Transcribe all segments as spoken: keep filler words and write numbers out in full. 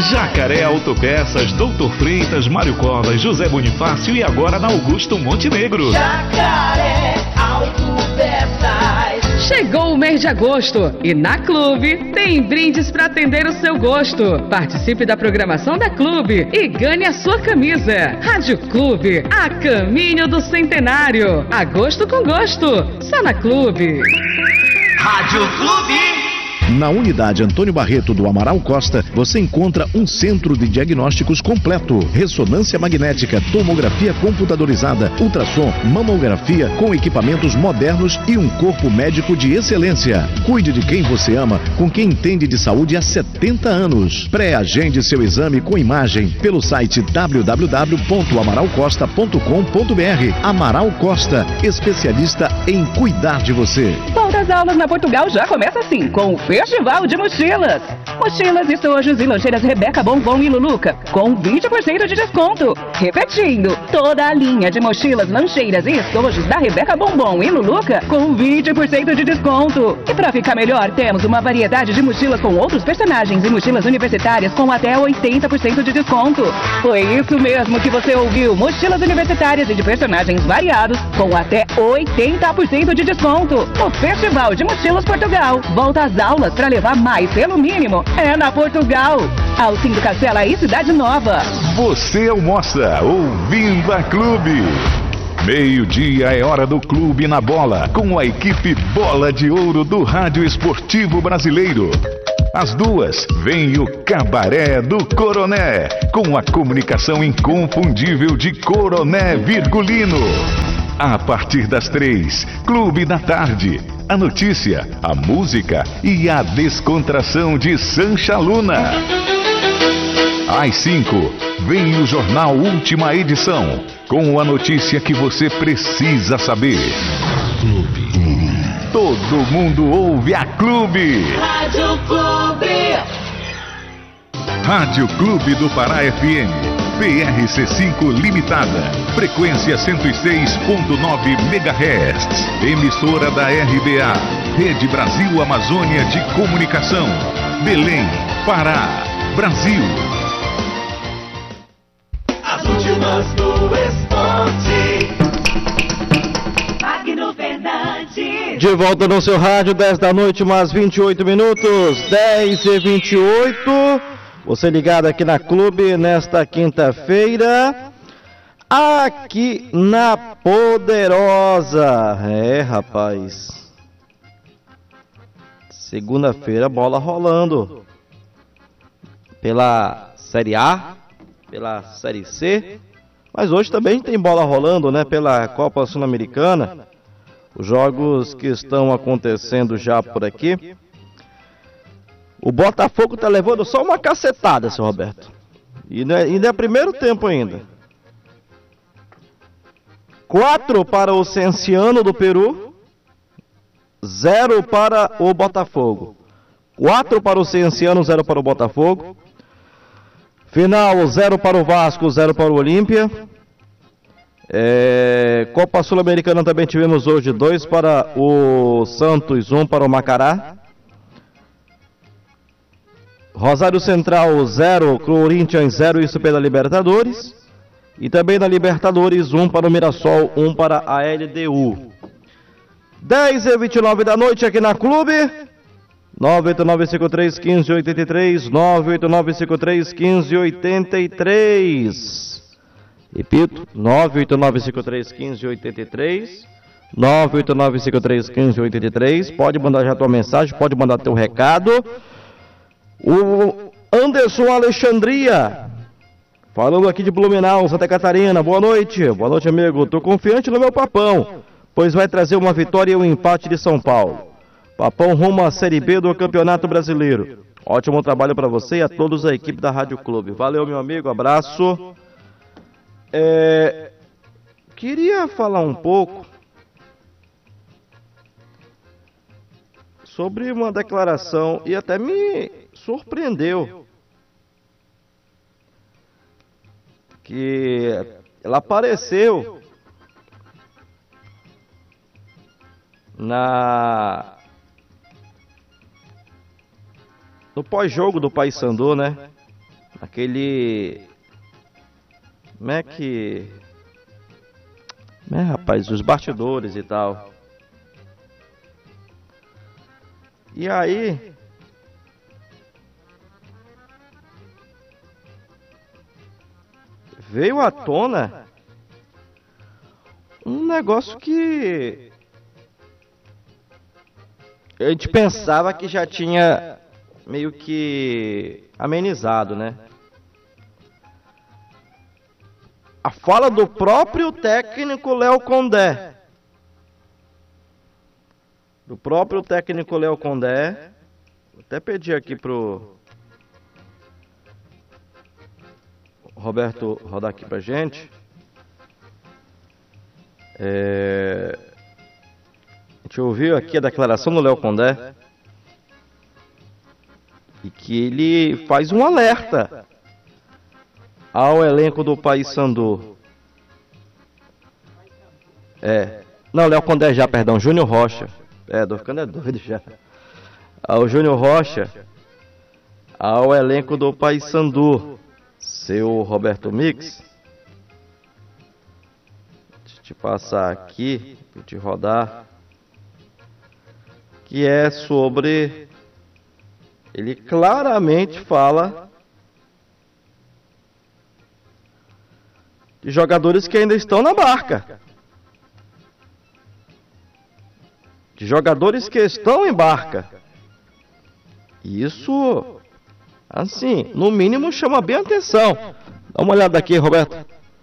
Jacaré Autopeças, Doutor Freitas, Mário Covas, José Bonifácio e agora na Augusto Montenegro. Jacaré Autopeças. Chegou o mês de agosto e na Clube tem brindes para atender o seu gosto. Participe da programação da Clube e ganhe a sua camisa. Rádio Clube, a caminho do centenário. Agosto com gosto, só na Clube. Rádio Clube. Na unidade Antônio Barreto do Amaral Costa, você encontra um centro de diagnósticos completo. Ressonância magnética, tomografia computadorizada, ultrassom, mamografia com equipamentos modernos e um corpo médico de excelência. Cuide de quem você ama, com quem entende de saúde há setenta anos. Pré-agende seu exame com imagem pelo site w w w ponto amaral costa ponto com ponto b r. Amaral Costa, especialista em cuidar de você. Volta às aulas na Portugal já começa assim, com o Festival de Mochilas. Mochilas, estojos e lancheiras Rebeca, Bombom e Luluca, com vinte por cento de desconto. Repetindo, toda a linha de mochilas, lancheiras e estojos da Rebeca, Bombom e Luluca, com vinte por cento de desconto. E para ficar melhor, temos uma variedade de mochilas com outros personagens e mochilas universitárias com até oitenta por cento de desconto. Foi isso mesmo que você ouviu, mochilas universitárias e de personagens variados, com até oitenta por cento de desconto. No Festival de Mochilas Portugal. Volta às aulas para levar mais pelo mínimo. É na Portugal. Alcindo Castela e Cidade Nova. Você almoça ouvindo a Clube. Meio-dia é hora do Clube na Bola, com a equipe Bola de Ouro do Rádio Esportivo Brasileiro. Às duas, vem o Cabaré do Coroné, com a comunicação inconfundível de Coroné Virgulino. A partir das três, Clube da Tarde. A notícia, a música e a descontração de Sancha Luna. Às cinco, vem o Jornal Última Edição, com a notícia que você precisa saber. Clube. Todo mundo ouve a Clube. Rádio Clube. Rádio Clube do Pará F M. P R C cinco Limitada, frequência cento e seis ponto nove megahertz, emissora da R B A, Rede Brasil Amazônia de Comunicação, Belém, Pará, Brasil. As últimas do esporte. Magno Fernandes. De volta no seu rádio, dez da noite, mais vinte e oito minutos, dez e vinte e oito. Você ligado aqui na Clube nesta quinta-feira, aqui na Poderosa. É, rapaz. Segunda-feira, bola rolando. Pela Série A, pela Série C. Mas hoje também tem bola rolando, né? Pela Copa Sul-Americana. Os jogos que estão acontecendo já por aqui. O Botafogo tá levando só uma cacetada, seu Roberto. E não é, ainda é primeiro tempo ainda. Quatro para o Cienciano do Peru. Zero para o Botafogo. Quatro para o Cienciano, zero para o Botafogo. Final, zero para o Vasco, zero para o Olímpia. É, Copa Sul-Americana também tivemos hoje. Dois para o Santos, um para o Macará. Rosário Central zero, Corinthians zero, isso pela Libertadores. E também na Libertadores, um para o Mirassol, um para a L D U. dez e vinte e nove da noite aqui na Clube. nove oito nove cinco três, um cinco oito três, nove oito nove cinco três, um cinco oito três. Repito, nove oito nove cinco três, um cinco oito três, nove oito nove cinco três, um cinco oito três. Pode mandar já tua mensagem, pode mandar teu recado. O Anderson Alexandria, falando aqui de Blumenau, Santa Catarina. Boa noite, boa noite, amigo. Tô confiante no meu Papão, pois vai trazer uma vitória e um empate de São Paulo. Papão rumo à Série B do Campeonato Brasileiro. Ótimo trabalho para você e a todos da equipe da Rádio Clube. Valeu, meu amigo, abraço. É... Queria falar um pouco sobre uma declaração, e até me surpreendeu, que ela apareceu na no pós-jogo do Paysandu, né? aquele... Como é que... Como é, rapaz, os bastidores e tal. E aí... Veio à tona um negócio que a gente pensava que já tinha meio que amenizado, né? A fala do próprio técnico Léo Condé. Do próprio técnico Léo Condé. Vou até pedir aqui pro Roberto rodar aqui pra gente. É... A gente ouviu aqui a declaração do Léo Condé. E que ele faz um alerta ao elenco do Paysandu. É. Não, Léo Condé já, perdão, Júnior Rocha. É, tô ficando é doido já. Ao Júnior Rocha. Ao elenco do Paysandu. Seu Roberto Mix. Deixa eu te passar aqui, pra te rodar. Que é sobre... Ele claramente fala de jogadores que ainda estão na barca. De jogadores que estão em barca. Isso... Assim, no mínimo chama bem a atenção. Dá uma olhada aqui, Roberto.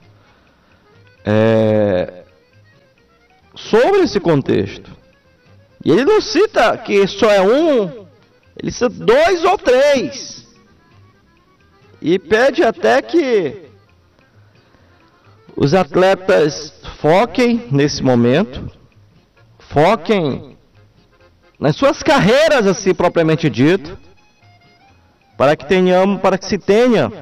É... Sobre esse contexto. E ele não cita que só é um, ele cita dois ou três. E pede até que os atletas foquem nesse momento. Foquem nas suas carreiras, assim propriamente dito. Para que tenhamos, para que se tenha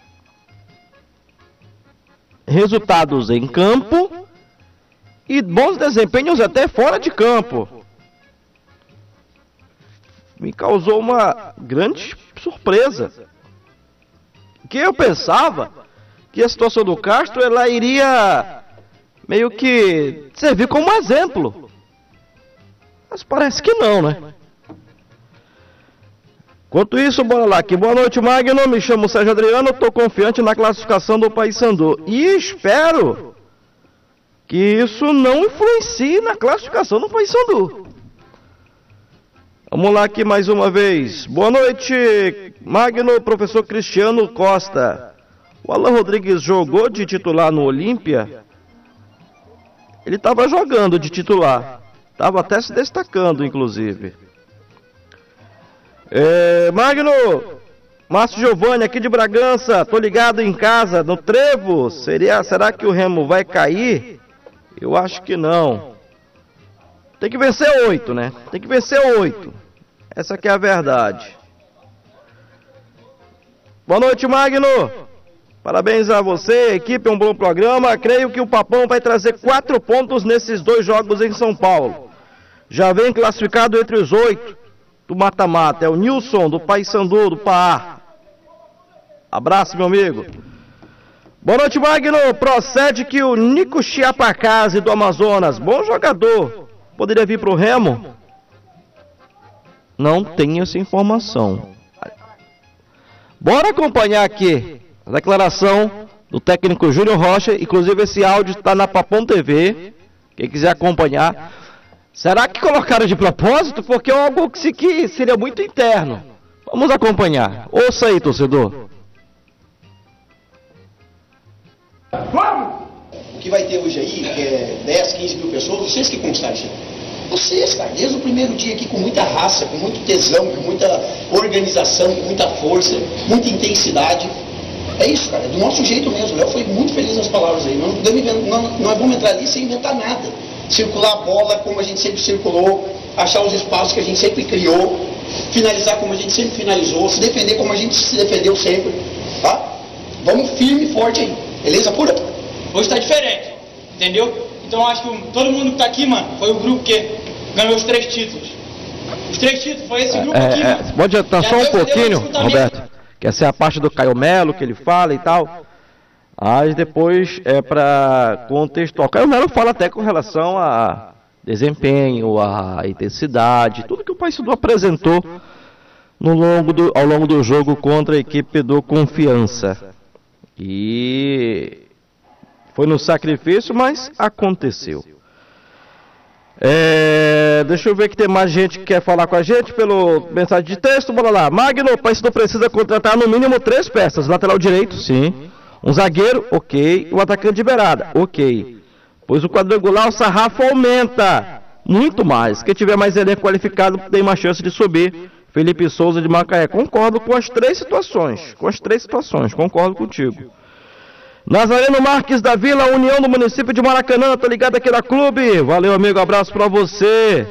resultados em campo e bons desempenhos até fora de campo. Me causou uma grande surpresa. Que eu pensava que a situação do Castro ela iria meio que servir como exemplo. Mas parece que não, né? Enquanto isso, bora lá aqui. Boa noite, Magno. Me chamo Sérgio Adriano. Estou confiante na classificação do Paysandu. E espero que isso não influencie na classificação do Paysandu. Vamos lá aqui mais uma vez. Boa noite, Magno. Professor Cristiano Costa. O Alan Rodrigues jogou de titular no Olímpia? Ele estava jogando de titular. Estava até se destacando, inclusive. É, Magno, Márcio Giovanni aqui de Bragança, tô ligado em casa, no Trevo, seria, será que o Remo vai cair? Eu acho que não. Tem que vencer oito, né? Tem que vencer oito. Essa aqui é a verdade. Boa noite, Magno. Parabéns a você, equipe, um bom programa. Creio que o Papão vai trazer quatro pontos nesses dois jogos em São Paulo. Já vem classificado entre os oito do mata-mata, é o Nilson do Paysandu, do Pará. Abraço, meu amigo. Boa noite, Magno. Procede que o Nico Chiapacase do Amazonas, bom jogador, poderia vir para o Remo? Não tenho essa informação. Bora acompanhar aqui a declaração do técnico Júnior Rocha. Inclusive esse áudio está na Papão T V. Quem quiser acompanhar. Será que colocaram de propósito? Porque é algo que, se, que seria muito interno. Vamos acompanhar. Ouça aí, torcedor. O que vai ter hoje aí, que é dez, quinze mil pessoas, vocês que constaram isso. Vocês, cara, desde o primeiro dia aqui com muita raça, com muito tesão, com muita organização, com muita força, muita intensidade. É isso, cara, é do nosso jeito mesmo. O Léo foi muito feliz nas palavras aí. Nós, não, nós vamos entrar ali sem inventar nada. Circular a bola como a gente sempre circulou, achar os espaços que a gente sempre criou, finalizar como a gente sempre finalizou, se defender como a gente se defendeu sempre, tá? Vamos firme e forte aí, beleza pura? Hoje tá diferente, entendeu? Então acho que todo mundo que tá aqui, mano, foi o grupo que ganhou os três títulos. Os três títulos, foi esse grupo é, aqui, é, mano. pode atenção um pouquinho, Roberto, que essa é a parte do Caio Melo que ele fala e tal. Mas depois é para contextual. O Caio Melo fala até com relação a desempenho, a intensidade, tudo que o Paysandu apresentou no longo do, ao longo do jogo contra a equipe do Confiança. E foi no sacrifício, mas aconteceu. É, deixa eu ver que tem mais gente que quer falar com a gente pelo mensagem de texto. Bora lá. Magno, o Paysandu precisa contratar no mínimo três peças. Lateral direito, sim. Um zagueiro, ok. Um atacante de beirada, ok. Pois o quadrangular, o sarrafo aumenta muito mais. Quem tiver mais elenco qualificado tem uma chance de subir. Felipe Souza de Macaé. Concordo com as três situações. Com as três situações, concordo contigo. Nazareno Marques da Vila União do município de Maracanã, tô ligado aqui na clube. Valeu, amigo, abraço pra você.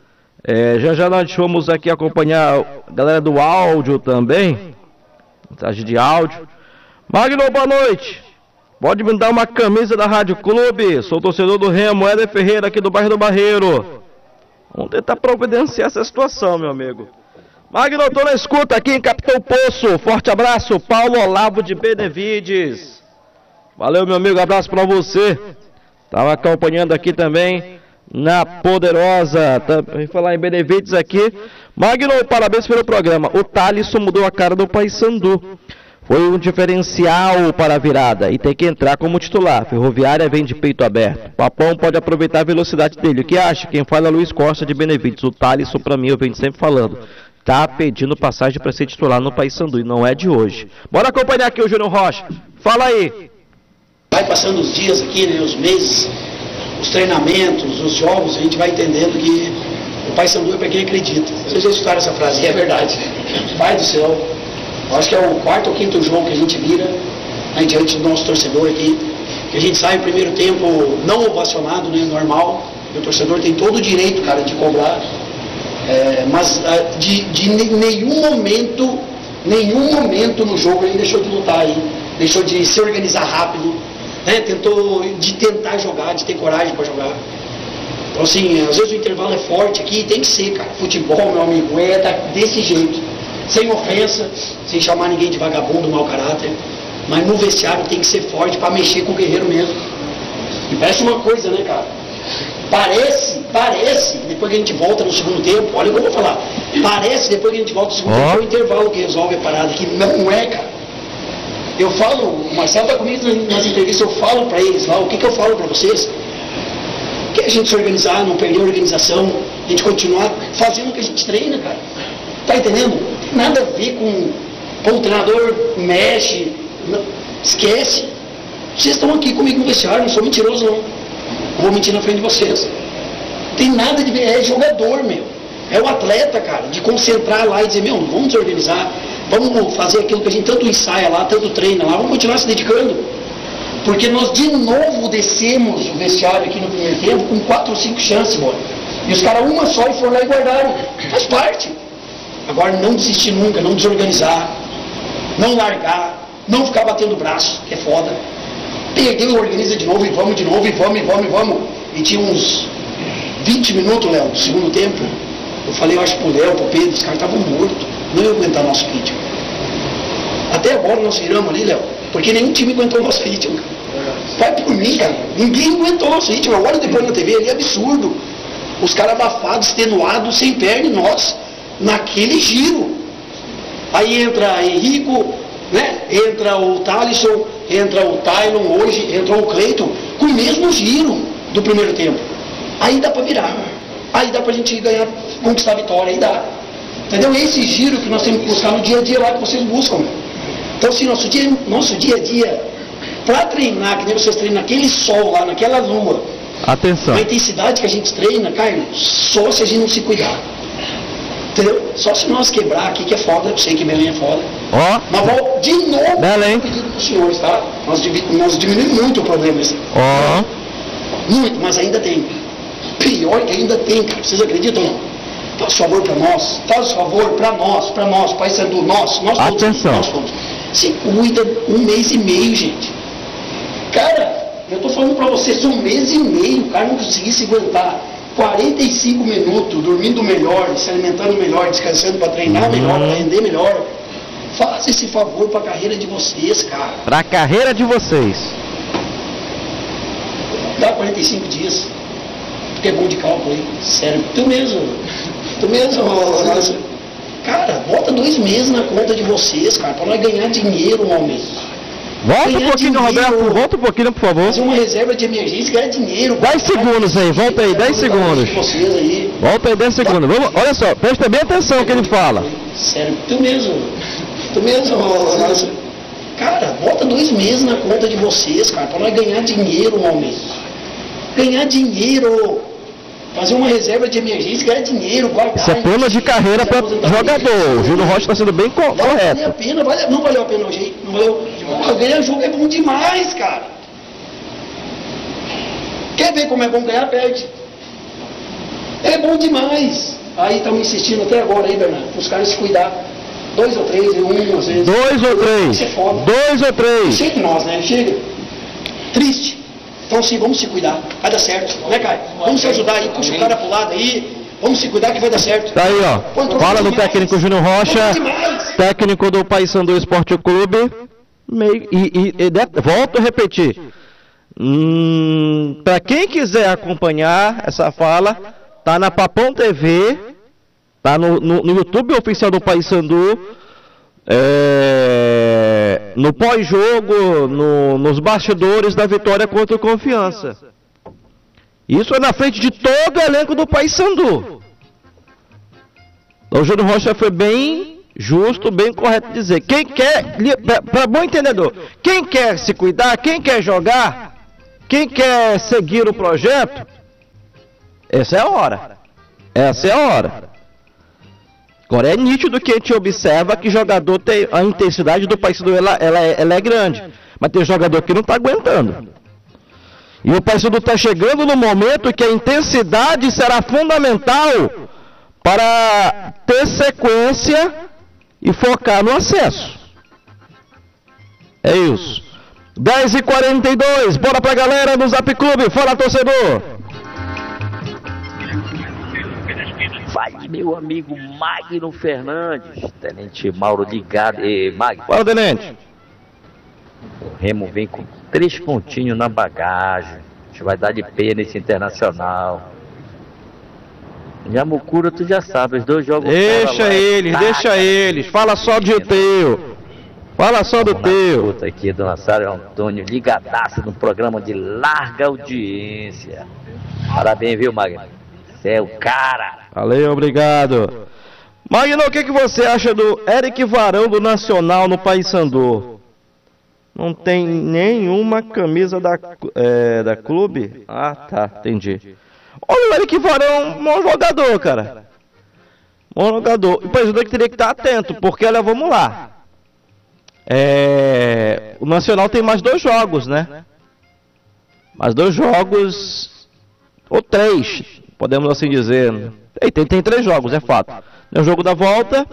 É, já já nós vamos aqui acompanhar a galera do áudio também. Mensagem de áudio. Magno, boa noite. Pode me dar uma camisa da Rádio Clube? Sou torcedor do Remo, Éder Ferreira, aqui do bairro do Barreiro. Vamos tentar providenciar essa situação, meu amigo. Magno, tô na escuta aqui em Capitão Poço. Forte abraço, Paulo Olavo de Benevides. Valeu, meu amigo, abraço pra você. Tava acompanhando aqui também na Poderosa. Vou falar em Benevides aqui. Magno, parabéns pelo programa. O Thalisson mudou a cara do Paysandu. Foi um diferencial para a virada e tem que entrar como titular. Ferroviária vem de peito aberto. Papão pode aproveitar a velocidade dele. O que acha? Quem fala é Luiz Costa de Benevides. O Thalisson, pra mim, eu venho sempre falando. Tá pedindo passagem para ser titular no Paysandu e não é de hoje. Bora acompanhar aqui o Júnior Rocha. Fala aí. Vai passando os dias aqui, né, os meses, os treinamentos, os jogos, a gente vai entendendo que o Paysandu é para quem acredita. Vocês já escutaram essa frase, e é verdade. Pai do céu, eu acho que é o quarto ou quinto jogo que a gente vira, né, diante do nosso torcedor aqui, que a gente sai no primeiro tempo não ovacionado, né, normal, e o torcedor tem todo o direito, cara, de cobrar, é, mas de, de nenhum momento, nenhum momento no jogo ele deixou de lutar aí, deixou de se organizar rápido, né, tentou de tentar jogar, de ter coragem para jogar. Então assim, às vezes o intervalo é forte aqui, tem que ser, cara. Futebol, meu amigo, é desse jeito, sem ofensa, sem chamar ninguém de vagabundo, mau caráter, mas no vestiário tem que ser forte para mexer com o guerreiro mesmo. E parece uma coisa, né, cara? Parece, parece, depois que a gente volta no segundo tempo, olha o que eu vou falar, parece depois que a gente volta no segundo oh. tempo, é o intervalo que resolve a parada, que não é, cara. Eu falo, o Marcelo está comigo nas entrevistas, eu falo para eles lá, o que, que eu falo para vocês? Que a gente se organizar, não perder a organização, a gente continuar fazendo o que a gente treina, cara. Tá entendendo? Não tem nada a ver com, com o treinador mexe, não, esquece. Vocês estão aqui comigo no vestiário, não sou mentiroso não. Não vou mentir na frente de vocês. Não tem nada de ver, é jogador, meu. É o atleta, cara, de concentrar lá e dizer, meu, vamos nos organizar. Vamos fazer aquilo que a gente tanto ensaia lá, tanto treina lá, vamos continuar se dedicando. Porque nós de novo descemos o vestiário aqui no primeiro tempo com quatro ou cinco chances, bora. E os caras uma só e foram lá e guardaram. Faz parte. Agora não desistir nunca, não desorganizar, não largar, não ficar batendo o braço, que é foda. Perdeu, organiza de novo e vamos de novo, e vamos, e vamos, e vamos. E tinha uns vinte minutos, Léo, do segundo tempo. Eu falei, eu acho pro Léo, pro Pedro, os caras estavam mortos. Não ia aguentar nosso ritmo. Até agora nós viramos ali, Léo, porque nenhum time aguentou o nosso ritmo, cara. Vai por mim, cara. Ninguém aguentou o nosso ritmo. Olha depois na T V ali, é absurdo. Os caras abafados, extenuados, sem perna, e nós, naquele giro. Aí entra Henrico, né? Entra o Thalisson, entra o Tylon, hoje entrou o Cleiton, com o mesmo giro do primeiro tempo. Aí dá pra virar. Aí dá pra gente ganhar, conquistar a vitória, aí dá. Entendeu? Esse giro que nós temos que buscar no dia a dia lá que vocês buscam. Então, assim, nosso dia, nosso dia a dia, para treinar, que nem vocês treinam naquele sol lá, naquela lua. Atenção. A intensidade que a gente treina, Carlos, só se a gente não se cuidar. Entendeu? Só se nós quebrar aqui, que é foda, eu sei que Belém é foda. Ó. Oh. Mas vou de novo Belém. pedindo para os senhores, tá? Nós, nós diminuímos muito o problema. Ó. Oh. Muito, mas ainda tem. Pior que ainda tem, cara. Vocês acreditam ou não? Faz favor para nós, faz favor para nós, para nós, Paysandu, nós, nós todos, atenção. Nós todos. Se cuida um mês e meio, gente. Cara, eu tô falando para vocês, um mês e meio, o cara não conseguisse aguentar quarenta e cinco minutos, dormindo melhor, se alimentando melhor, descansando para treinar melhor, para render melhor. Faça esse favor pra carreira de vocês, cara. Pra carreira de vocês. Dá quarenta e cinco dias. Porque é bom de cálculo aí. Sério. Tu mesmo. Tu mesmo, nossa. Cara, bota dois meses na conta de vocês, cara, pra nós ganhar dinheiro, homem. Volta ganhar um pouquinho, dinheiro. Roberto. Volta um pouquinho, por favor. Fazer uma reserva de emergência e ganhar dinheiro. dez segundos aí, volta aí, dez segundos. Vocês aí. Volta aí, dez segundos. Vamos, olha só, presta bem atenção no que ele fala. Sério, tu mesmo. Tu mesmo, nossa. Cara, bota dois meses na conta de vocês, cara, pra nós ganhar dinheiro, homem. Ganhar dinheiro. Fazer uma reserva de emergência e ganhar dinheiro. Guardar, Isso é plano de carreira para jogador. O Júnior Rocha está sendo bem co Vale correto. a pena, vale, não valeu a pena hoje. Não valeu. Porra, ganhar jogo é bom demais, cara. Quer ver como é bom ganhar, perde. É bom demais. Aí estão insistindo até agora aí, Bernardo, os caras se cuidar. Dois ou três, um às vezes. Dois ou três. Isso é foda. Dois ou três. Chega de nós, né? Chega. Triste. Então sim, vamos se cuidar. Vai dar certo. Né, Caio? Vamos se ajudar aí, puxa o cara pro lado aí. Vamos se cuidar que vai dar certo. Tá aí, ó. Fala do técnico Júnior Rocha, técnico do Paysandu Esporte Clube. Meio, e, e, e de, volto a repetir. Hum, para quem quiser acompanhar essa fala, tá na Papão T V, tá no, no, no YouTube oficial do Paysandu. É, no pós-jogo, no, nos bastidores da vitória contra o Confiança. Isso é na frente de todo o elenco do Paysandu. Então o Júnior Rocha foi bem justo, bem correto de dizer. Quem quer, para bom entendedor, quem quer se cuidar, quem quer jogar, quem quer seguir o projeto, essa é a hora. Essa é a hora. Agora é nítido que a gente observa que jogador tem a intensidade do Paysandu, ela, ela, é, ela é grande, mas tem jogador que não está aguentando. E o Paysandu está chegando no momento que a intensidade será fundamental para ter sequência e focar no acesso. É isso. dez e quarenta e dois, bora pra galera no Zap Clube, fala torcedor. Vai, meu amigo Magno Fernandes, Tenente Mauro ligado. E Magno. Fala, Tenente. O Remo vem com três pontinhos na bagagem. A gente vai dar de pena nesse Internacional. E a Mucura, tu já sabe, os dois jogos. Deixa eles, deixa eles. Fala só do teu. Fala só do teu. Aqui do Nazário Antônio, ligadaço no programa de larga audiência. Parabéns, viu, Magno? Você é o cara. Valeu, obrigado. Magno, o que, que você acha do Eric Varão do Nacional no Paysandu? Não tem nenhuma camisa da, é, da clube? Ah, tá, entendi. Olha, o Eric Varão, bom jogador, cara. Bom jogador. O Paysandu que teria que estar atento, porque, olha, vamos lá. É, o Nacional tem mais dois jogos, né? Mais dois jogos, ou três, podemos assim dizer. Tem, tem, tem três jogos, é fato. Tem o jogo da volta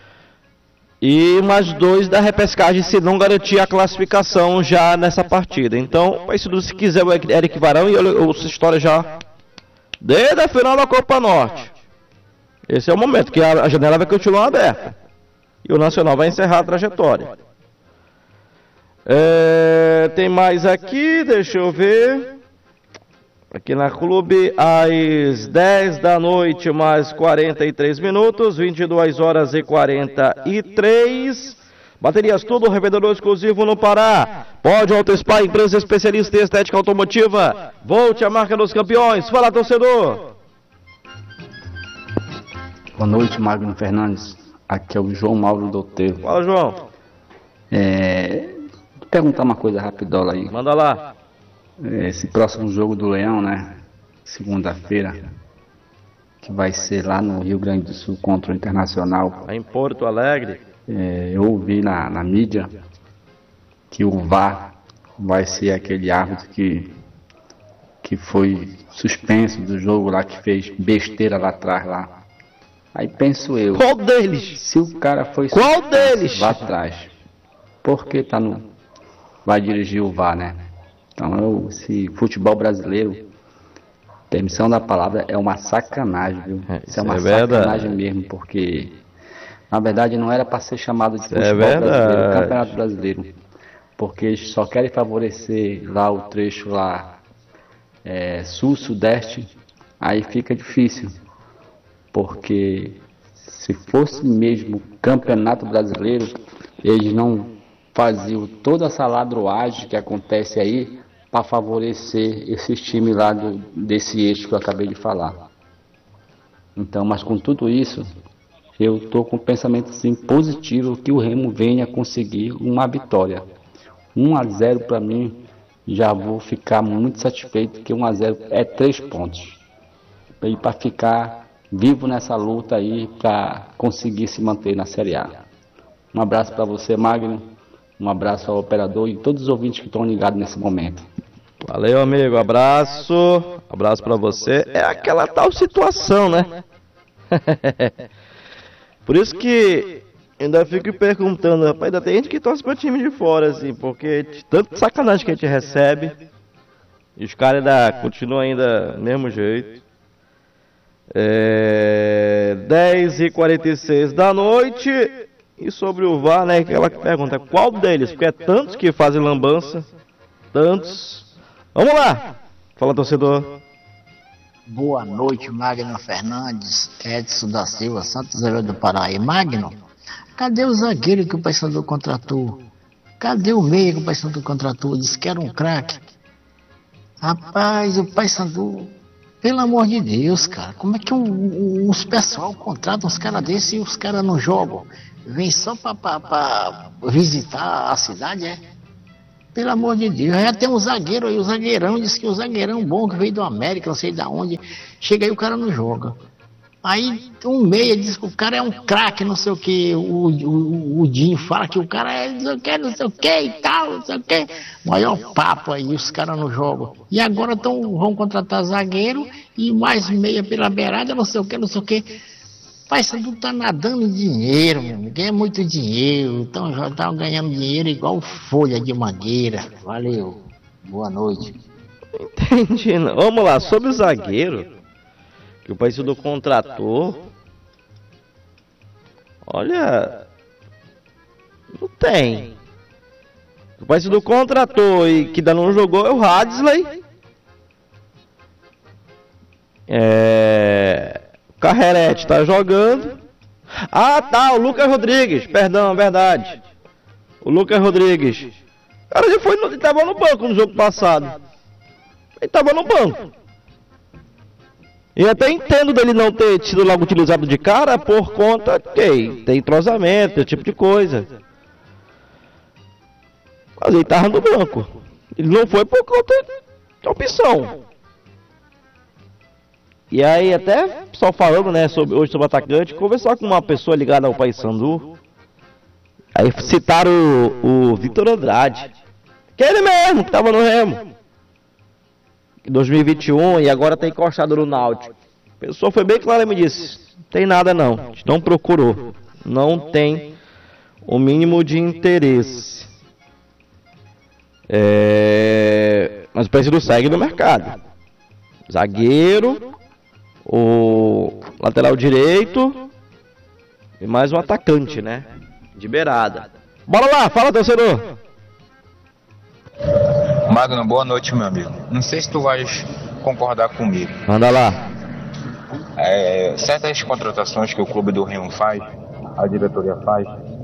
e mais dois da repescagem, se não garantir a classificação já nessa partida. Então, se quiser o Eric Varão, e eu ouço história já desde a final da Copa Norte. Esse é o momento, que a, a janela vai continuar aberta. E o Nacional vai encerrar a trajetória. É, tem mais aqui, deixa eu ver. Aqui na clube, às dez da noite, mais quarenta e três minutos, vinte e duas horas e quarenta e três. Baterias Tudo, revendedor exclusivo no Pará. Pode Auto Spa, empresa especialista em estética automotiva. Volte a marca dos campeões. Fala, torcedor. Boa noite, Magno Fernandes. Aqui é o João Mauro Doteiro. Fala, João. É... Vou perguntar uma coisa rapidola aí. Manda lá. Esse próximo jogo do Leão, né? Segunda-feira, que vai ser lá no Rio Grande do Sul contra o Internacional. Em Porto Alegre. É, eu ouvi na, na mídia que o V A R vai ser aquele árbitro que, que foi suspenso do jogo lá, que fez besteira lá atrás lá. Aí penso eu. Qual deles? Se o cara foi Qual deles? Lá atrás. Por que tá no... vai dirigir o V A R, né? Então, eu, esse futebol brasileiro, permissão da palavra, é uma sacanagem, viu? É, isso é uma é sacanagem verdade. mesmo, porque Na verdade, não era para ser chamado de futebol É verdade. brasileiro, Campeonato Brasileiro. Porque eles só querem favorecer lá o trecho lá, é, sul-sudeste, aí fica difícil. Porque se fosse mesmo Campeonato Brasileiro, eles não faziam toda essa ladroagem que acontece aí para favorecer esses times lá do, desse eixo que eu acabei de falar. Então, mas com tudo isso, eu estou com um pensamento assim, positivo que o Remo venha conseguir uma vitória. um a zero para mim, já vou ficar muito satisfeito, que um a zero é três pontos. E para ficar vivo nessa luta aí, para conseguir se manter na Série A. Um abraço para você, Magno. Um abraço ao operador e todos os ouvintes que estão ligados nesse momento. Valeu, amigo. Abraço. Abraço pra você. É aquela tal situação, né? Por isso que ainda fico perguntando, rapaz, ainda tem gente que torce pra time de fora, assim, porque de tanto sacanagem que a gente recebe, e os caras ainda continuam ainda do mesmo jeito. É... dez e quarenta e seis da noite. E sobre o V A R, né, aquela pergunta, qual deles? Porque é tantos que fazem lambança, tantos. Vamos lá! Fala, torcedor. Boa noite, Magno Fernandes, Edson da Silva, Santos Azevedo do Pará. E Magno, cadê o zagueiro que o Paysandu contratou? Cadê o meia que o Paysandu contratou? Disse que era um craque. Rapaz, o Paysandu, pelo amor de Deus, cara, como é que um, um, os pessoal contratam uns caras desses e os caras não jogam? Vem só pra, pra, pra visitar a cidade, é? Pelo amor de Deus, já tem um zagueiro aí, o zagueirão, disse que o zagueirão bom que veio do América, não sei de onde, chega aí o cara não joga. Aí um meia diz que o cara é um craque, não sei o que, o, o, o Dinho fala que o cara é não sei o que, não sei o que e tal, não sei o que. Maior papo aí, os caras não jogam. E agora tão, vão contratar zagueiro e mais meia pela beirada, não sei o que, não sei o que. Paysandu tá nadando em dinheiro, meu amigo, ganha muito dinheiro, então já tá ganhando dinheiro igual folha de mangueira. Valeu, boa noite. Entendi, não. Vamos lá, sobre o zagueiro, que o Paysandu contratou, olha, não tem. O Paysandu contratou e que ainda não jogou é o Hadley. É... O Carrerete tá jogando. Ah, tá, o Lucas Rodrigues. Perdão, verdade. O Lucas Rodrigues. Cara, ele foi no, ele tava no banco no jogo passado. Ele tava no banco. E até entendo dele não ter sido logo utilizado de cara por conta que tem entrosamento, esse tipo de coisa. Mas ele tava no banco. Ele não foi por conta de opção. E aí até só falando, né, sobre, hoje sobre o atacante, conversar com uma pessoa ligada ao Paysandu. Aí citaram o, o Vitor Andrade, que é ele mesmo, que tava no Remo em dois mil e vinte e um e agora tá encostado no Náutico. A pessoa foi bem clara e me disse, não tem nada não, a gente não procurou, não tem o mínimo de interesse. É... Mas o Paysandu segue no mercado. Zagueiro, o lateral direito e mais um atacante, né? De beirada. Bora lá, fala, torcedor. Magno, boa noite, meu amigo. Não sei se tu vais concordar comigo. Manda lá. É, certas contratações que o clube do Remo faz, a diretoria faz,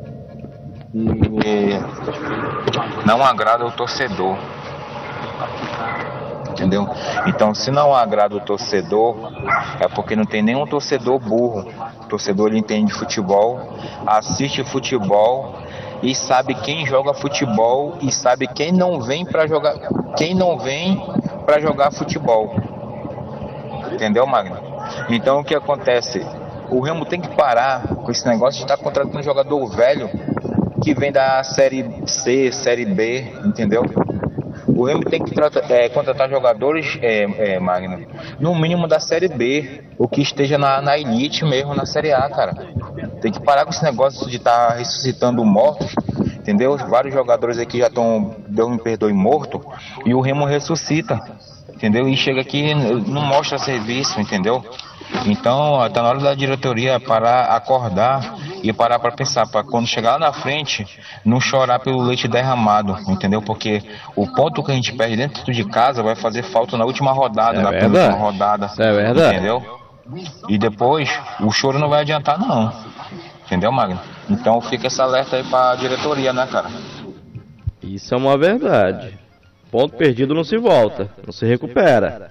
e não agrada o torcedor. Entendeu? Então, se não agrada o torcedor, é porque não tem nenhum torcedor burro. O torcedor, ele entende futebol, assiste futebol e sabe quem joga futebol e sabe quem não vem para jogar, quem não vem para jogar futebol. Entendeu, Magno? Então, o que acontece? O Remo tem que parar com esse negócio de estar contratando um jogador velho que vem da série C, série B, entendeu? O Remo tem que tratar, é, contratar jogadores, é, é, Magno, no mínimo da Série B, ou que esteja na, na elite mesmo, na Série A, cara. Tem que parar com esse negócio de estar tá ressuscitando mortos, entendeu? Vários jogadores aqui já estão, Deus me perdoe, morto, e o Remo ressuscita, entendeu? E chega aqui, não mostra serviço, entendeu? Então, está na hora da diretoria parar, acordar e parar para pensar, para quando chegar lá na frente, não chorar pelo leite derramado, entendeu? Porque o ponto que a gente perde dentro de casa vai fazer falta na última rodada, É na verdade. penúltima rodada. É verdade. Entendeu? E depois, o choro não vai adiantar, não. Entendeu, Magno? Então fica esse alerta aí para a diretoria, né, cara? Isso é uma verdade. Ponto perdido não se volta, não se recupera.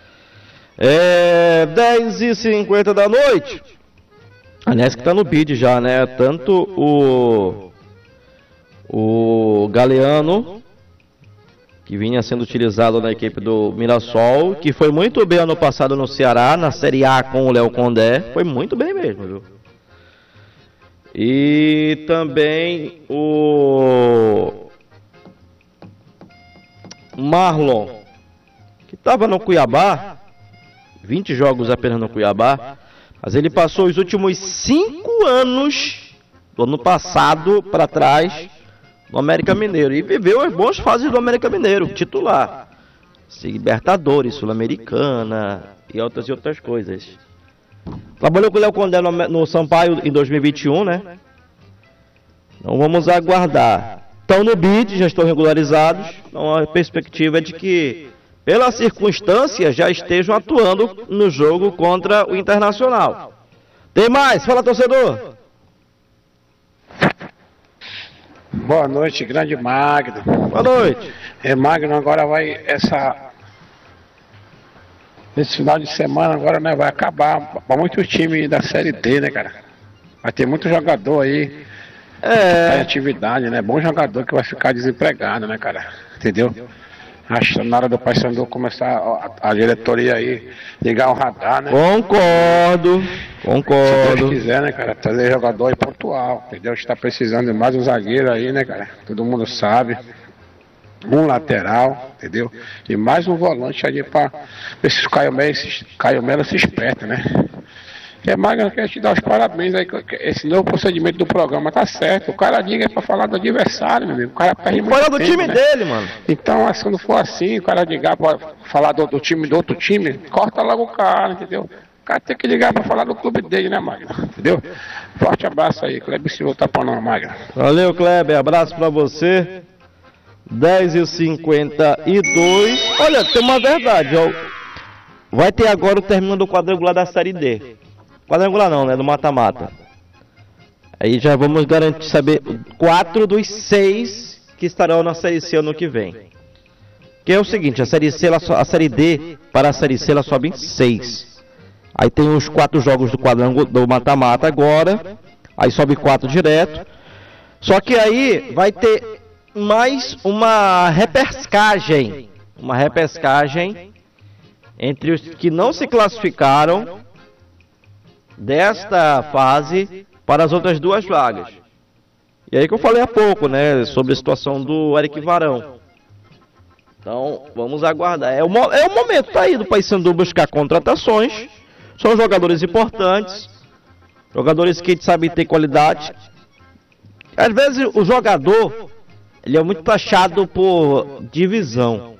É dez e cinquenta da noite. Aliás, que tá no bid já, né? Tanto o o Galeano, que vinha sendo utilizado na equipe do Mirassol, que foi muito bem ano passado no Ceará, na Série A com o Léo Condé, foi muito bem mesmo, viu? E também o Marlon, que estava no Cuiabá, vinte jogos apenas no Cuiabá, mas ele passou os últimos cinco anos do ano passado para trás no América Mineiro e viveu as boas fases do América Mineiro, titular, Libertadores, Sul-Americana e outras e outras coisas. Trabalhou com o Léo Condé no, no Sampaio em dois mil e vinte e um, né? Então vamos aguardar. Estão no bid, já estão regularizados. Então a perspectiva é de que, pela circunstância, já estejam atuando no jogo contra o Internacional. Tem mais? Fala, torcedor! Boa noite, grande Magno. Boa noite. É, Magno, agora vai essa... Esse final de semana agora, né, vai acabar para muitos times da Série D, né, cara? Vai ter muito jogador aí é. em atividade, né? Bom jogador que vai ficar desempregado, né, cara? Entendeu? Acho que na hora do Paysandu começar a, a diretoria aí, ligar o radar, né? Concordo, concordo. Se Deus quiser, né, cara? Trazer jogador aí pontual, entendeu? A gente tá precisando de mais um zagueiro aí, né, cara? Todo mundo sabe. Um lateral, entendeu? E mais um volante ali pra ver se o Caio Melo se, Caio Melo se esperta, né? E é mais, eu quero te dar os parabéns aí, esse novo procedimento do programa tá certo. O cara liga é pra falar do adversário, meu amigo. O cara perde muito Fala do tempo, time né? dele, mano. Então, se não for assim, o cara ligar pra falar do, do time do outro time, corta logo o cara, entendeu? O cara tem que ligar pra falar do clube dele, né, Magno? Entendeu? Forte abraço aí, Kleber Silva tá pra nós, Magno. Valeu, Kleber. Abraço pra você. dez e cinquenta e dois. Olha, tem uma verdade, ó. Vai ter agora o término do quadrangular da Série D. Quadrangular não, né? Do mata-mata. Aí já vamos garantir saber quatro dos seis que estarão na Série C ano que vem. Que é o seguinte, a Série C, ela, a Série D para a Série C ela sobe em seis. Aí tem os quatro jogos do quadrangular do mata-mata agora. Aí sobe quatro direto. Só que aí vai ter mais uma repescagem, uma repescagem entre os que não se classificaram desta fase para as outras duas vagas. E aí que eu falei há pouco, né, sobre a situação do Eric Varão. Então, vamos aguardar. É o, é o momento, tá aí, do Paysandu buscar contratações. São jogadores importantes, jogadores que a gente sabe ter qualidade. Às vezes o jogador ele é muito taxado por divisão.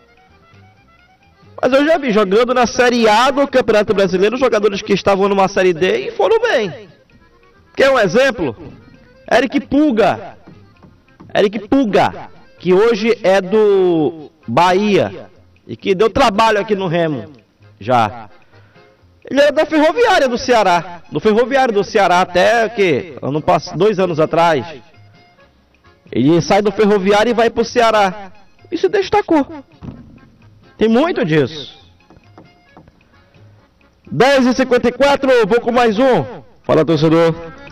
Mas eu já vi jogando na Série A do Campeonato Brasileiro jogadores que estavam numa Série D e foram bem. Quer um exemplo? Eric Puga. Eric Puga, que hoje é do Bahia e que deu trabalho aqui no Remo já. Ele era da Ferroviária do Ceará. Do Ferroviário do Ceará até que ano passado, dois anos atrás. Ele sai do Ferroviário e vai pro Ceará. E se destacou. Tem muito disso. dez e cinquenta e quatro, vou com mais um. Fala, torcedor.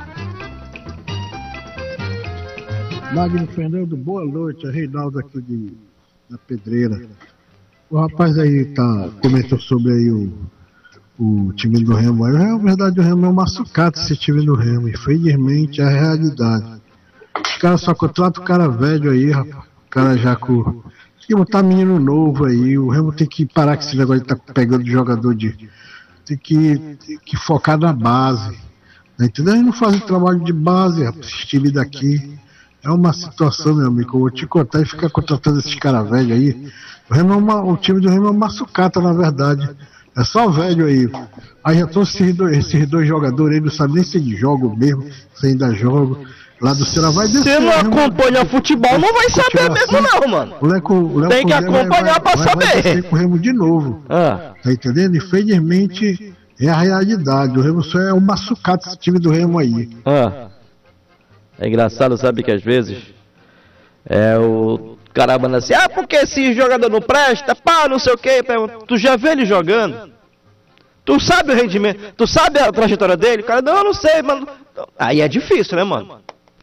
Magno Fernando, boa noite. É Reinaldo aqui de, da Pedreira. O rapaz aí tá, comentou sobre aí o, o time do Remo. Aí, na verdade, o Remo é uma sucata esse time do Remo. Infelizmente, é a realidade. Os caras só contratam o cara velho aí, rapaz. O cara já com... Tem que botar menino novo aí. O Remo tem que parar com esse negócio de estar tá pegando jogador de... Tem que, tem que focar na base. Entendeu? Eles não fazem trabalho de base, rapaz. Esse time daqui é uma situação, meu amigo. Eu vou te contar e ficar contratando esses caras velhos aí. O, Remo é uma, o time do Remo é uma sucata, na verdade. É só velho aí. Aí já estão esses dois, esses dois jogadores aí, não sabem nem se eles jogam mesmo, se ainda jogam. Lá do Ceará vai descer. Se não acompanha o futebol, não vai saber mesmo não, mano. O Leco, o Leco Tem que acompanhar pra vai, saber. Vai descer com o Remo de novo. Ah. Tá entendendo? Infelizmente, é a realidade. O Remo só é um maçucado, esse time do Remo aí. Ah. É engraçado, sabe, que às vezes é o cara manda assim, ah, porque esse jogador não presta, pá, não sei o que. Tu já vê ele jogando? Tu sabe o rendimento? Tu sabe a trajetória dele? O cara, não, eu não sei, mano. Aí é difícil, né, mano?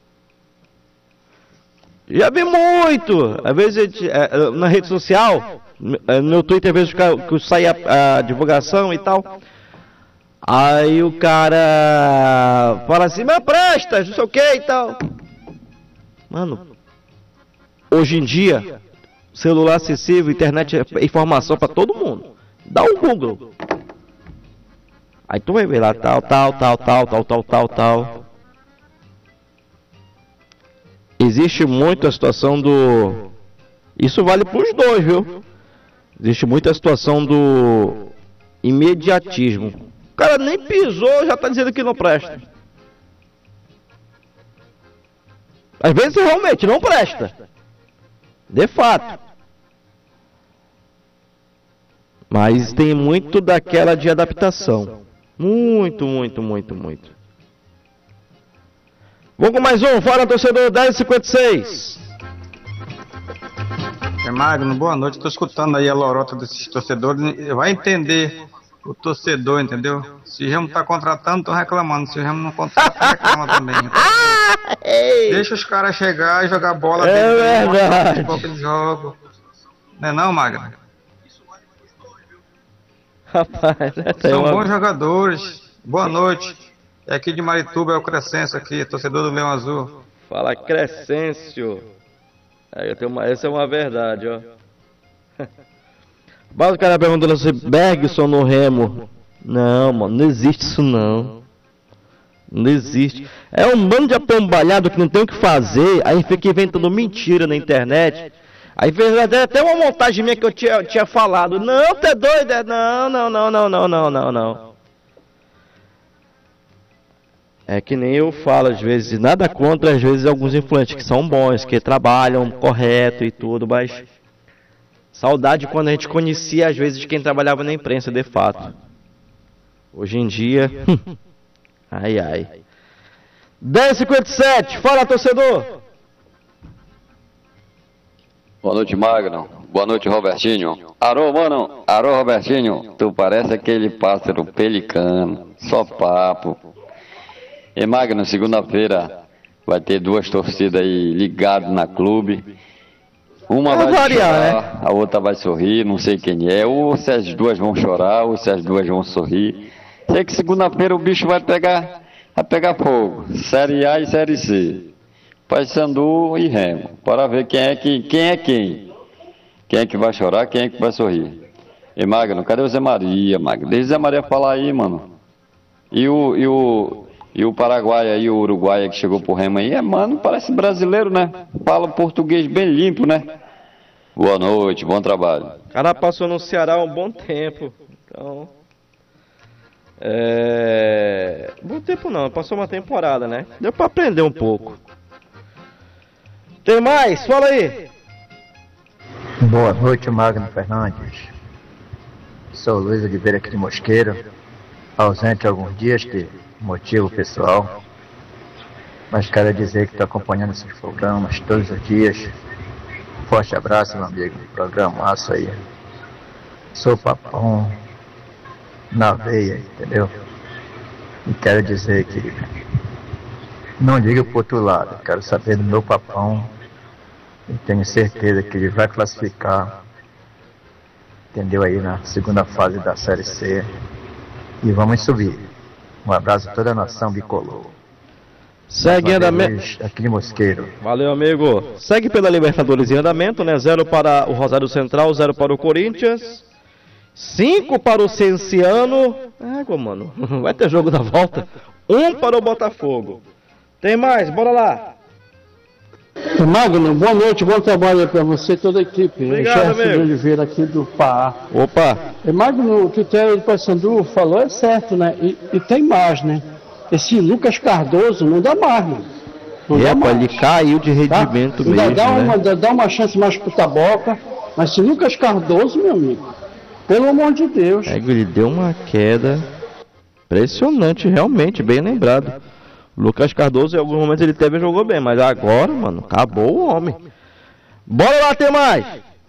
Já vi muito. Às vezes, é, na rede social, no Twitter, às vezes que sai a, a divulgação e tal. Aí o cara fala assim, mas presta, não sei o que e tal. Mano, hoje em dia, celular acessível, internet é informação pra todo mundo. Dá um Google. Aí tu vai ver lá, tal, tal, tal, tal, tal, tal, tal, tal. Existe muito a situação do... Isso vale pros dois, viu? Existe muito a situação do imediatismo. O cara nem pisou, já tá dizendo que não presta. Às vezes realmente não presta. De fato. Mas tem muito daquela de adaptação. Muito, muito, muito, muito. Vamos com mais um, fora torcedor dez cinquenta e seis. É Magno, boa noite. Estou escutando aí a lorota desses torcedores. Vai entender o torcedor, entendeu? Se o Remo tá contratando, estão reclamando. Se o Remo não contrata, reclama também. Deixa os caras chegar e jogar bola. É verdade. Que eles jogam. Não é não, Magno? Rapaz, são uma... bons jogadores. Boa noite. É aqui de Marituba, é o Crescêncio aqui, torcedor do Leão Azul. Fala, Crescêncio. Aí eu tenho uma... Essa é uma verdade, ó. Mas o cara perguntando se Bergson no Remo. Não, mano, não existe isso não. Não existe. É um bando de apombalhado que não tem o que fazer. Aí fica inventando mentira na internet. Aí fez até uma montagem minha que eu tinha, eu tinha falado. Não, tá doido? É? Não, não, não, não, não, não, não, não. É que nem eu falo às vezes, nada contra às vezes alguns influentes que são bons, que trabalham correto e tudo, mas saudade quando a gente conhecia às vezes quem trabalhava na imprensa de fato. Hoje em dia, ai ai. dez e cinquenta e sete, fala torcedor! Boa noite, Magno. Boa noite, Robertinho. Arô, mano. Arô, Robertinho. Tu parece aquele pássaro pelicano. Só papo. E, Magno, segunda-feira vai ter duas torcidas aí ligadas na clube. Uma vai chorar, a outra vai sorrir, não sei quem é. Ou se as duas vão chorar, ou se as duas vão sorrir. Sei que segunda-feira o bicho vai pegar, vai pegar fogo. Série A e Série C. Paysandu e Remo. Para ver quem é que, quem é quem. Quem é que vai chorar, quem é que vai sorrir. E Magno, cadê o Zé Maria, Magno? Deixa o Zé Maria falar aí, mano. E o, e o, e o Paraguai aí, o Uruguai que chegou pro Remo aí, é, mano, parece brasileiro, né? Fala português bem limpo, né? Boa noite, bom trabalho. O cara passou no Ceará há um bom tempo. Então... É... Bom tempo não, passou uma temporada, né? Deu pra aprender um pouco. Tem mais? Fala aí. Boa noite, Magno Fernandes. Sou Luiz Oliveira aqui de Mosqueiro. Ausente alguns dias de motivo pessoal. Mas quero dizer que estou acompanhando esses programas todos os dias. Forte abraço, meu amigo. Programaço aí. Sou papão na veia, entendeu? E quero dizer que não ligo pro outro lado. Quero saber do meu papão. E tenho certeza que ele vai classificar, entendeu, aí na segunda fase da Série C. E vamos subir. Um abraço a toda a nação bicolor. Segue em andamento. Aqui de Mosqueiro. Valeu, amigo. Segue pela Libertadores em andamento, né? Zero para o Rosário Central, zero para o Corinthians. Cinco para o Cienciano. Água, mano. Vai ter jogo da volta. Um para o Botafogo. Tem mais, bora lá. Magno, boa noite, bom trabalho aí pra você e toda a equipe. Obrigado, Jefferson de Oliveira aqui do Pará. Opa! E Magno, o que o Télio do Paysandu falou é certo, né? E, e tem mais, né? Esse Lucas Cardoso não dá mais, mano. Não É, dá pô, mais. ele caiu de rendimento Ainda mesmo, dá uma, né? dá uma chance mais pro Taboca, mas esse Lucas Cardoso, meu amigo, pelo amor de Deus. É, ele deu uma queda impressionante, realmente, bem lembrado. Lucas Cardoso, em alguns momentos ele teve e jogou bem, mas agora, mano, acabou o homem. Bora lá, ter mais!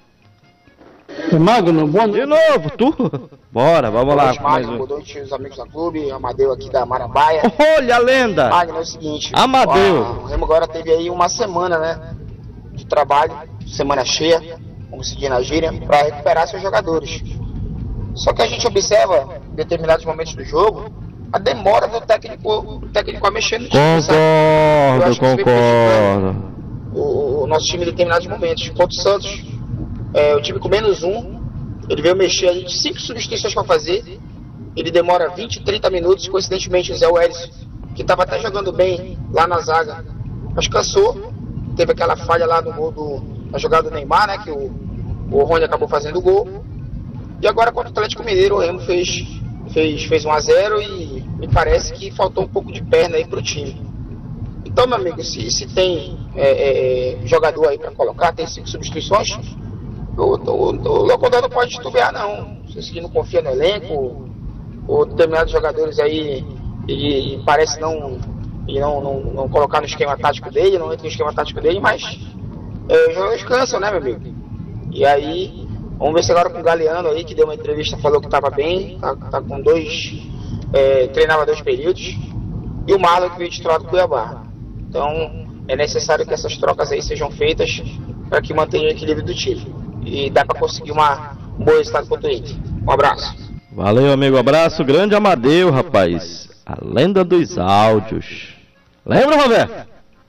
Magno, boa noite. De novo, tu? Bora, vamos lá. Boa noite, com mais Magno, um. boa noite, os amigos da clube, Amadeu aqui da Marambaia. Olha a lenda! Magno, é o seguinte, Amadeu. ó, o Remo agora teve aí uma semana, né, de trabalho, semana cheia, vamos seguir na gíria, para recuperar seus jogadores. Só que a gente observa, em determinados momentos do jogo, a demora do técnico, do técnico a mexer no time, sabe? Eu Concordo, acho que isso vem concordo. o, o nosso time em determinados momentos. Contra o Santos, é, o time com menos um, ele veio mexer aí de cinco substituições para fazer, ele demora vinte, trinta minutos, coincidentemente o Zé Welles, que estava até jogando bem lá na zaga, mas cansou, teve aquela falha lá no gol do, na jogada do Neymar, né, que o, o Rony acabou fazendo o gol, e agora contra o Atlético Mineiro o Remo fez, fez, fez um a zero e me parece que faltou um pouco de perna aí pro time. Então, meu amigo, se, se tem é, é, jogador aí para colocar, tem cinco substituições, o, o, o Locodó não pode titubear não. Se ele não confia no elenco, ou determinados jogadores aí, ele parece não, ele não, não, não colocar no esquema tático dele, não entra no esquema tático dele, mas é, os jogadores cansam, né, meu amigo? E aí, vamos ver se agora com o Galeano aí, que deu uma entrevista, falou que estava bem, tá, tá com dois, é, treinava dois períodos, e o Marlon que veio titular do Cuiabá. Então, é necessário que essas trocas aí sejam feitas para que mantenha o equilíbrio do time. E dá para conseguir uma, um bom resultado contra o Inter. Um abraço. Valeu, amigo, abraço. Grande Amadeu, rapaz. A lenda dos áudios. Lembra, Roberto?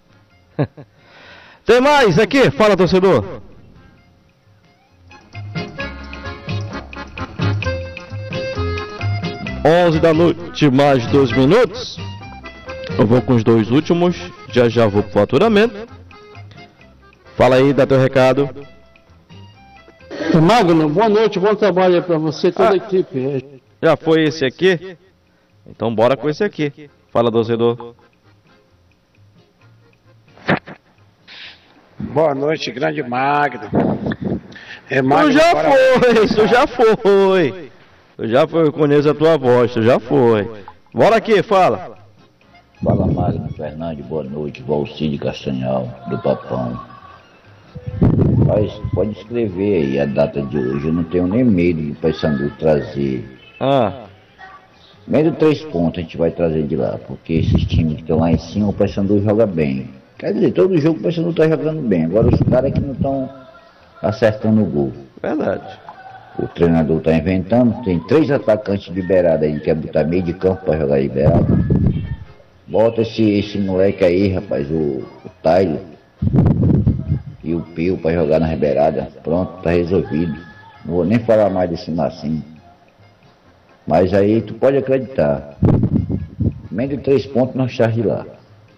Tem mais aqui? Fala, torcedor. onze da noite, mais dois minutos. Eu vou com os dois últimos. Já já vou pro faturamento. Fala aí, dá teu recado. Magno, boa noite, bom trabalho aí pra você e toda a equipe. Já foi esse aqui? Então bora com esse aqui. Fala, torcedor. Boa noite, grande Magno. É Tu já foi, tu já foi. Tu já foi, eu conheço a tua voz, tu já foi. Bora aqui, fala. Fala, Magno Fernandes, boa noite. Valcide Castanhal, do Papão. Mas pode escrever aí a data de hoje, eu não tenho nem medo do Paysandu trazer. Ah. Menos três pontos a gente vai trazer de lá, porque esses times que estão lá em cima, o Paysandu joga bem. Quer dizer, todo jogo o Paysandu está jogando bem, agora os caras que não estão acertando o gol. Verdade. O treinador está inventando, tem três atacantes liberados aí, quer botar meio de campo para jogar liberado. Bota esse, esse moleque aí, rapaz, o, o Tyler e o Pio para jogar na liberada. Pronto, tá resolvido. Não vou nem falar mais desse Massinho. Mas aí tu pode acreditar. Menos de três pontos nós estamos de lá.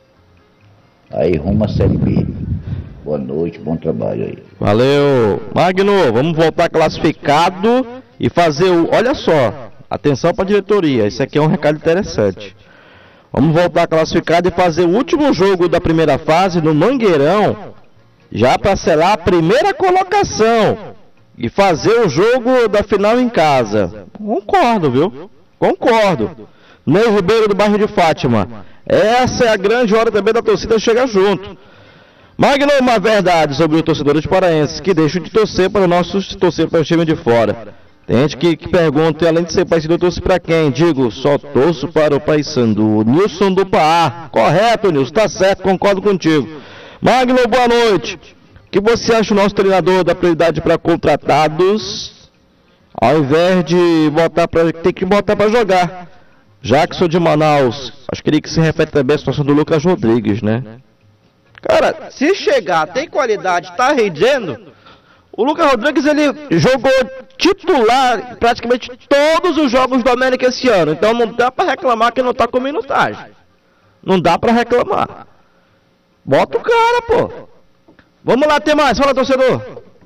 Aí rumo a Série B. Boa noite, bom trabalho aí. Valeu. Magno, vamos voltar classificado e fazer o... Olha só, atenção para a diretoria, esse aqui é um recado interessante. Vamos voltar classificado e fazer o último jogo da primeira fase no Mangueirão, já para selar a primeira colocação e fazer o jogo da final em casa. Concordo, viu? Concordo. Ney Ribeiro do bairro de Fátima. Essa é a grande hora também da torcida chegar junto. Magno, uma verdade sobre os torcedores paraenses que deixam de torcer para nossos torcer para o time de fora. Tem gente que, que pergunta, além de ser Paysandu, eu torço para quem? Digo, só torço para o Paysandu. Nilson do Pará. Correto, Nilson, tá certo, concordo contigo. Magno, boa noite. O que você acha do nosso treinador da prioridade para contratados, ao invés de botar para ter que botar para jogar? Jackson de Manaus. Acho que ele que se refere também à situação do Lucas Rodrigues, né? Cara, se chegar, tem qualidade, tá rendendo. O Lucas Rodrigues, ele jogou titular praticamente todos os jogos do América esse ano. Então não dá pra reclamar que não tá com minutagem. Não dá pra reclamar. Bota o cara, pô. Vamos lá, tem mais. Fala, torcedor.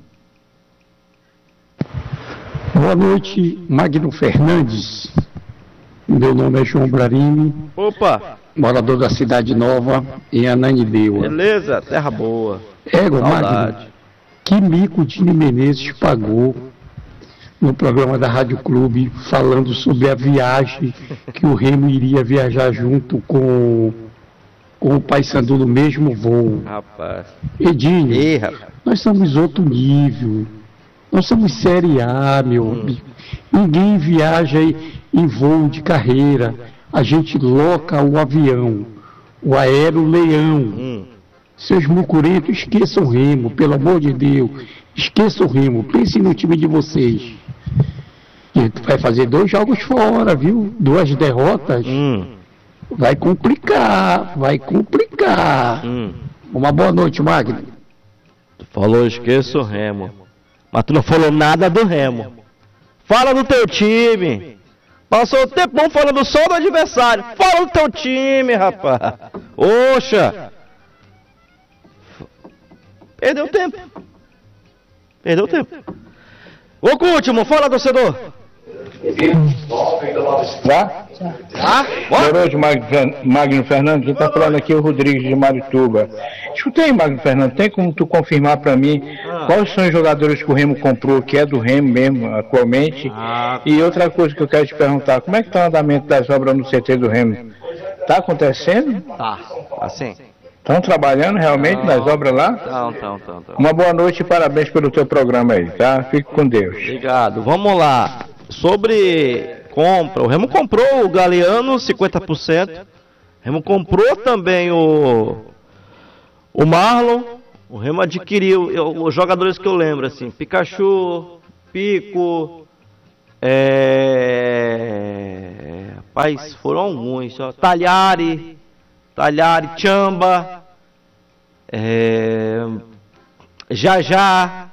Boa noite, Magno Fernandes. Meu nome é João Brarini. Opa. Morador da Cidade Nova, em Ananindeua. Beleza, terra boa. Ego, Saudade. Magno, que mico o Dini Menezes pagou no programa da Rádio Clube, falando sobre a viagem, que o Remo iria viajar junto com, com o Paysandu no mesmo voo. Rapaz. Edinho, Ih, rapaz. nós somos outro nível. Nós somos Série A, meu amigo. Ninguém viaja em, em voo de carreira. A gente loca o avião, o Aero Leão. Hum. Seus mucurentos, esqueçam o Remo, pelo amor de Deus. Esqueçam o Remo, pensem no time de vocês. A gente vai fazer dois jogos fora, viu? Duas derrotas. Hum. Vai complicar, vai complicar. Hum. Uma boa noite, Magno. Tu falou, esqueça o Remo. Mas tu não falou nada do Remo. Fala do teu time. Passou o tempão falando só do adversário. Fala do teu time, rapaz. Oxa. Perdeu tempo. Perdeu tempo. O último, fala, torcedor. Tá? Ah, Boa noite, Magno Fernandes. Quem tá falando aqui é o Rodrigues de Marituba. Escuta aí, Magno Fernandes, tem como tu confirmar pra mim ah. quais são os jogadores que o Remo comprou, que é do Remo mesmo, atualmente? Ah. E outra coisa que eu quero te perguntar, como é que tá o andamento das obras no C T do Remo? Tá acontecendo? Tá, assim. Estão trabalhando realmente Não. nas obras lá? Não, não, não, não. Uma boa noite e parabéns pelo teu programa aí, tá? Fique com Deus. Obrigado. Vamos lá. Sobre compra, o Remo comprou o Galeano, cinquenta por cento. O Remo comprou também o, o Marlon. O Remo adquiriu eu, os jogadores que eu lembro, assim, Pikachu, Pico, é... rapaz, foram alguns, ó. Talhari, Talhari, Chamba, é... Jajá.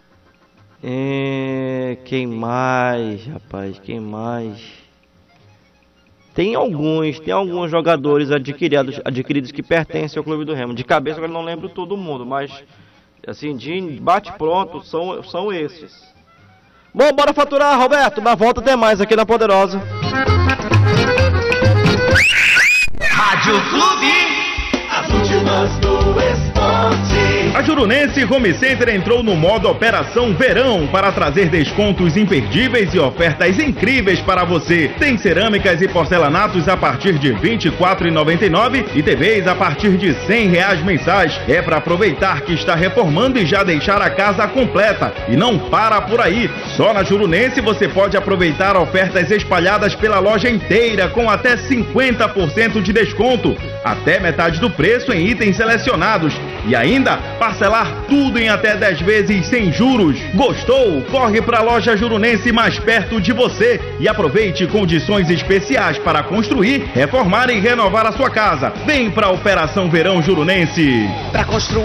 É, quem mais, rapaz? Quem mais? Tem alguns, tem alguns jogadores adquiridos, adquiridos que pertencem ao Clube do Remo. De cabeça eu não lembro todo mundo, mas assim, de bate pronto são, são esses. Bom, bora faturar, Roberto. Na volta tem mais aqui na Poderosa. Rádio Clube, as últimas do esporte. A Jurunense Home Center entrou no modo Operação Verão para trazer descontos imperdíveis e ofertas incríveis para você. Tem cerâmicas e porcelanatos a partir de vinte e quatro reais e noventa e nove centavos e T Vs a partir de cem reais mensais. É para aproveitar que está reformando e já deixar a casa completa. E não para por aí. Só na Jurunense você pode aproveitar ofertas espalhadas pela loja inteira com até cinquenta por cento de desconto. Até metade do preço em itens selecionados. E ainda parcelar tudo em até dez vezes sem juros. Gostou? Corre para a loja Jurunense mais perto de você e aproveite condições especiais para construir, reformar e renovar a sua casa. Vem para a Operação Verão Jurunense. Para construir